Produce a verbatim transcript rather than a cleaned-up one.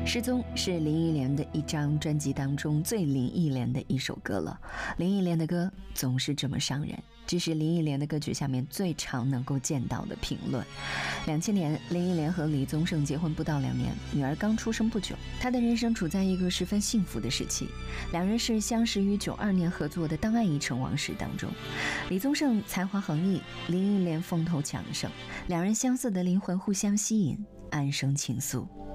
失踪是林忆莲的一张专辑当中最林忆莲的一首歌了。林忆莲的歌总是这么伤人，这是林忆莲的歌曲下面最常能够见到的评论。两千年，林忆莲和李宗盛结婚不到两年，女儿刚出生不久，她的人生处在一个十分幸福的时期。两人是相识于九二年合作的《当爱已成往事》当中，李宗盛才华横溢，林忆莲风头强盛，两人相似的灵魂互相吸引，安生情愫。